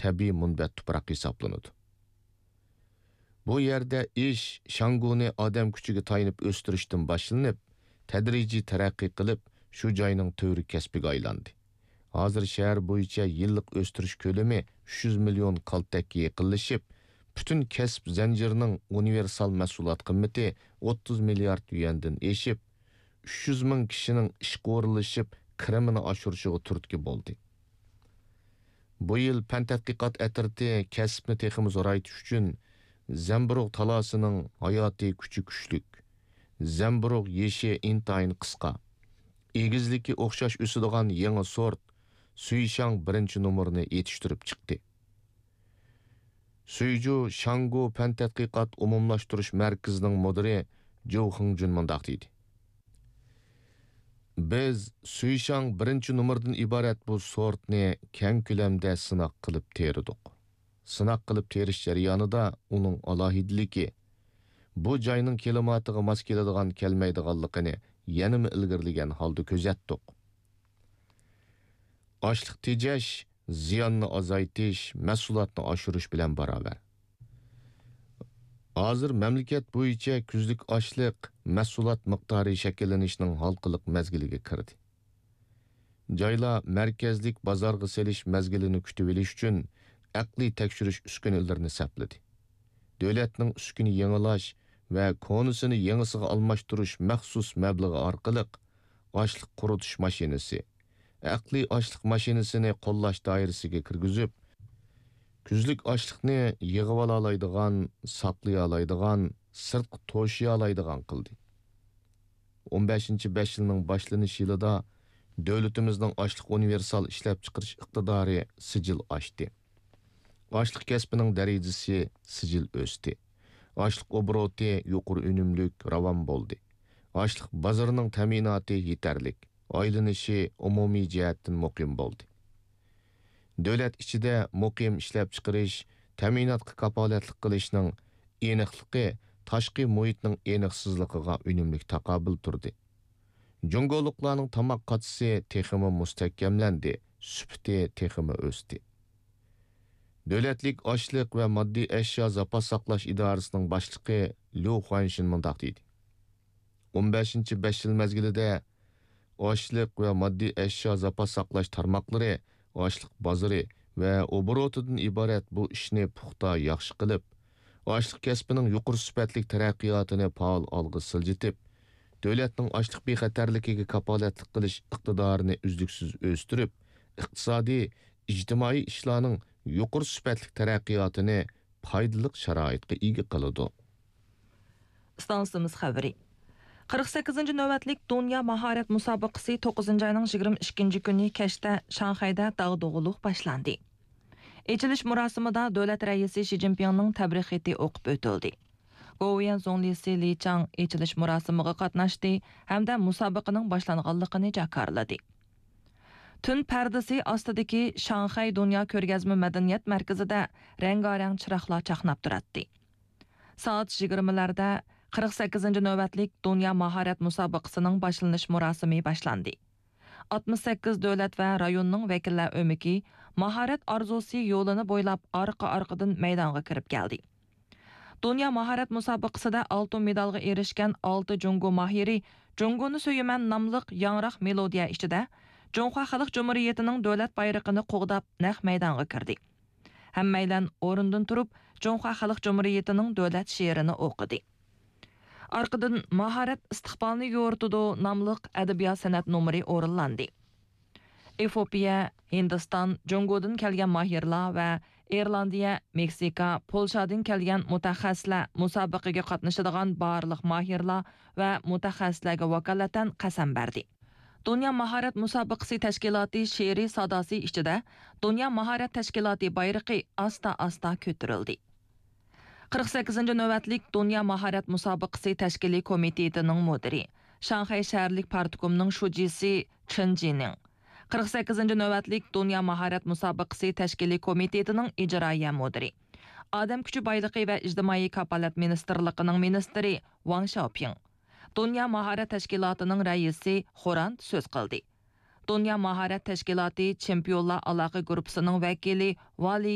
tabiiy munbat tuproq hisoblanadi. Bu yerda ish Shanguni odam kuchiga tayinib o'stirishdan boshlanib, tadrijiy taraqqiy qilib, shu joyning to'ri kasbiga aylandi. Hozir shahar bo'yicha yillik o'stirish ko'lami 300 million qaltakka yaqinlashib, butun kasb zanjirining universal mahsulot qiymati 30 milliard yuandan eshib, 300 ming kishining ishga o'rinlashib, kirimini oshirishiga turtki bo'ldi. Bu yil fan tadqiqot atriti kasbni texmi zo'raytirish uchun Zamburug talasining hayotiy kuchi kuchlik. Zamburug yeshi intayin qisqa. Egizligi o'xshash o'sadigan yangi sort Suyshang 1-nomerini yetishtirib chiqdi. Suyju Shangu fan tadqiqot umumlashtirish markazining mudiri Jo Xingjun mundaq deydi. Biz Suyshang 1-nomerdan iborat bu sortni keng ko'lamda sinaq qilib teridik. Sinaq qilib terish jarayonida uning alohidligi bu joyning klimatiga mos keladigan kelmaydiganligini yanada ilgirlagan holda kuzatdik. Ochliq tejash, ziyonni azaytish, mahsulotni oshirish bilan barobar. Hozir mamlakat bo'yicha kuzlik ochliq mahsulot miqdori shakllanishning halqiliq mezgiliga kirdi. Joylar markazlik bozorga selish mezgilini kutib olish uchun aqliy tekshirish uskunalarini sapladi. Davlatning uskuni yangilash va konusini yangisiga almashtirish maxsus mablag' orqali ochliq quritish mashinasi, aqliy ochliq mashinasini qo'llash doirasiga kirgizib, kuzlik ochliqni yig'ib oladigan, saqlay oladigan, sirtqi to'shiy oladigan qildi. 15-5 yilning boshlanish yilida davlatimizning ochliq universal ishlab chiqarish iqtidori sijil ochdi. Ochliq kasbining darajasi sijil o'sdi. Ochliq obroti yuqori unumlik ravon bo'ldi. Ochliq bozorining ta'minoti yetarlik, aylanishi umumiy jihatdan muqim bo'ldi. Davlat ichida muqim ishlab chiqarish, ta'minotga kapolatlik qilishning aniqligi tashqi muhitning aniqsizligiga unumlik taqobil turdi. Jungoluqlarning tamoq qatisi texmi mustahkamlandi, sufati texmi o'sdi. Davlatlik ochliq va moddiy ashyo zapas saqlash idorasining boshlig'i Liu Huanshin mundaq deydi. 15-5 yil mezgilida ochliq va moddiy ashyo zapas saqlash tarmoqlari, ochliq bozori va oborotidan iborat bu ishni puxta yaxshi qilib, ochliq kasbining yuqori sifatli taraqqiyotini faol olg'a siljitib, davlatning ochliq bexatarligiga kapolatlik qilish iqtidorini uzluksiz o'stirib, iqtisodiy, ijtimoiy ishlarning yuqori sifatli taraqqiyotini foydali sharoitga ega qiladi. Stansimiz xabari. 48-ci növbətlik Dünya Maharat Müsabiqəsi 9-cu ayının 22-ci günü kəşdə Şanxayda dağ-doğuluq başlandı. Açılış mərasimində dövlət rəisi Xi Jinping'nin təbriqi oqub ötüldü. Goviyan zonlisi Li Chang açılış mərasimiga qatnaşdı həm də müsabiqənin başlanğanlığını jakarladı. Tün pərdəsi astidagi Şanxay Dünya Ko'rgazma Madaniyat Mərkəzində rəngarəng çıraqlar çaqnab turardı. Saat 20'larda 48-ci növbətlik Dünya Maharat Müsabiqəsinin başlanış mərasimi başlandı. 68 dövlət və rayonның vəkillər ömüki maharat arzusu yolunu boylab arqa-arqadan meydana kirib gəldi. Dünya Maharat Müsabiqəsində altın medalğa erişkən 6 Jungo mahiri Jungonu Söyümən namlıq yanraq melodiya içində Cunhua Xalq Cumhuriyetining dövlət bayrağını qoğdab naq meydana kirdi. Həmməylə orundan turub Cunhua Xalq Cumhuriyetining dövlət şeirini oqıdı. Arqadan maharat istiqbalını yo'rtudu namlıq ədəbiyyat sənət numeri o'rinlandi. Efiopiya, Hindiston, Jungodan kelgan mahirlar və Irlandiya, Meksika, Polshadan kelgan mutaxassislar musobaqaga qatnashadigan barliq mahirlar və mutaxassislarga vakolatan qasam berdi. Dünya Maharat Müsabiqəsi təşkilatı şeiri sadası içində Dünya Maharat Təşkilatı bayrağı asta-asta kötürüldü. 48-ci növbətlik Dünya Maharat Müsabiqəsi Təşkili Komitetining müdiri, Şanxay şəhərlik partikomining şujisi Chen Jining, 48-ci növbətlik Dünya Maharat Müsabiqəsi Təşkili Komitetining icroiya müdiri, Adam kuchi boyligi və ijtimoiy kapolat ministerligining ministri Wang Xiaoping, Dünya Maharat Təşkilatının rəisi Xorand söz qildi. Dünya Maharat Təşkilatı Çempionlar Əlaqə Qrupsunun vəkili Vali